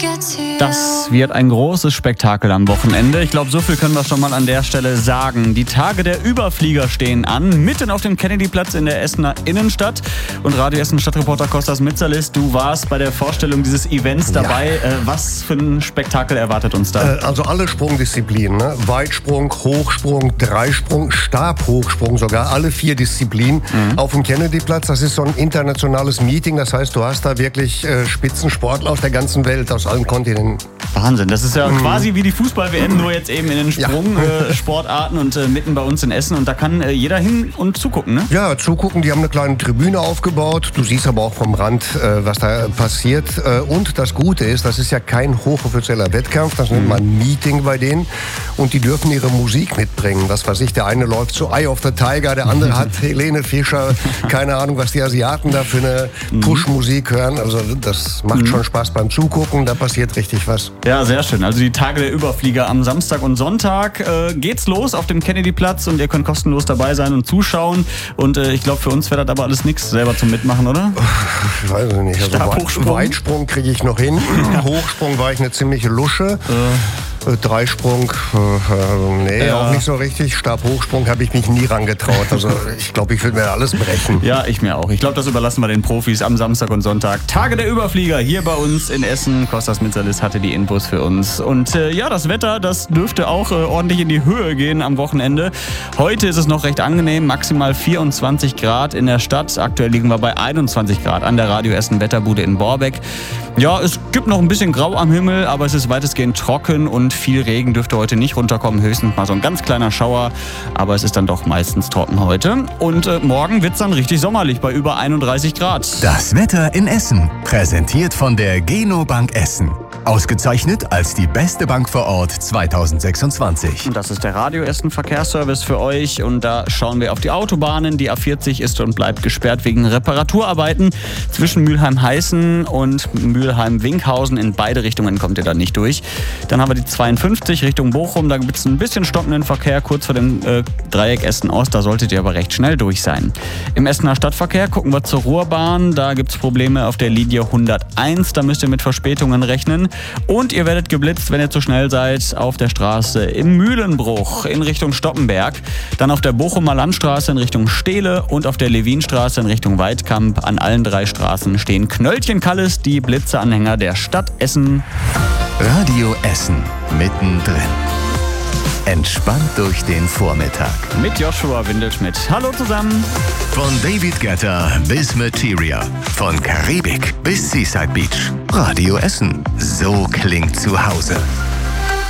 Das wird ein großes Spektakel am Wochenende. Ich glaube, so viel können wir schon mal an der Stelle sagen. Die Tage der Überflieger stehen an, mitten auf dem Kennedy-Platz in der Essener Innenstadt. Und Radio Essen Stadtreporter Kostas Mitsalis, du warst bei der Vorstellung dieses Events dabei. Ja. Was für ein Spektakel erwartet uns da? Also alle Sprungdisziplinen, ne? Weitsprung, Hochsprung, Dreisprung, Stabhochsprung, sogar alle 4 Disziplinen auf dem Kennedy-Platz. Das ist so ein internationales Meeting. Das heißt, du hast da wirklich Spitzensportler aus der ganzen Welt, aus allen Kontinenten. Wahnsinn, das ist ja quasi wie die Fußball-WM, nur jetzt eben in den Sprungsportarten und mitten bei uns in Essen. Und da kann jeder hin und zugucken, ne? Ja, zugucken. Die haben eine kleine Tribüne aufgebaut. Du siehst aber auch vom Rand, was da passiert. Und das Gute ist, das ist ja kein hochoffizieller Wettkampf. Das nennt man ein Meeting bei denen. Und die dürfen ihre Musik mitbringen. Was weiß ich, der eine läuft zu Eye of the Tiger, der andere hat Helene Fischer. Keine Ahnung, was die Asiaten da für eine Push-Musik hören. Also das macht schon Spaß beim Zugucken. Da passiert richtig was. Ja, sehr schön. Also die Tage der Überflieger am Samstag und Sonntag geht's los auf dem Kennedy-Platz und ihr könnt kostenlos dabei sein und zuschauen. Und ich glaube, für uns wäre das aber alles nichts selber zum Mitmachen, oder? Ich weiß es nicht. Also Stabhochsprung? Weitsprung kriege ich noch hin. Hochsprung war ich eine ziemliche Lusche. Dreisprung, auch nicht so richtig. Stabhochsprung habe ich mich nie rangetraut. Also ich glaube, ich würde mir alles brechen. Ja, ich mir auch. Ich glaube, das überlassen wir den Profis am Samstag und Sonntag. Tage der Überflieger hier bei uns in Essen. Kostas Mitsalis hatte die Infos für uns. Und das Wetter, das dürfte auch ordentlich in die Höhe gehen am Wochenende. Heute ist es noch recht angenehm, maximal 24 Grad in der Stadt. Aktuell liegen wir bei 21 Grad an der Radio Essen Wetterbude in Borbeck. Ja, es gibt noch ein bisschen Grau am Himmel, aber es ist weitestgehend trocken und viel Regen dürfte heute nicht runterkommen. Höchstens mal so ein ganz kleiner Schauer, aber es ist dann doch meistens trocken heute. Und morgen wird es dann richtig sommerlich bei über 31 Grad. Das Wetter in Essen, präsentiert von der Geno Bank Essen. Ausgezeichnet als die beste Bank vor Ort 2026. Und das ist der Radio Essen Verkehrsservice für euch. Und da schauen wir auf die Autobahnen. Die A40 ist und bleibt gesperrt wegen Reparaturarbeiten. Zwischen Mülheim-Heißen und Mülheim-Winkhausen in beide Richtungen kommt ihr da nicht durch. Dann haben wir die 52 Richtung Bochum. Da gibt es ein bisschen stockenden Verkehr kurz vor dem Dreieck Essen-Ost. Da solltet ihr aber recht schnell durch sein. Im Essener Stadtverkehr gucken wir zur Ruhrbahn. Da gibt es Probleme auf der Linie 101. Da müsst ihr mit Verspätungen rechnen. Und ihr werdet geblitzt, wenn ihr zu schnell seid, auf der Straße im Mühlenbruch in Richtung Stoppenberg. Dann auf der Bochumer Landstraße in Richtung Stehle und auf der Lewinstraße in Richtung Weidkamp. An allen 3 Straßen stehen Knöllchen-Kalles, die Blitzeanhänger der Stadt Essen. Radio Essen, mittendrin. Entspannt durch den Vormittag. Mit Joshua Windelschmidt. Hallo zusammen. Von David Guetta bis Materia. Von Karibik bis Seaside Beach. Radio Essen. So klingt zu Hause.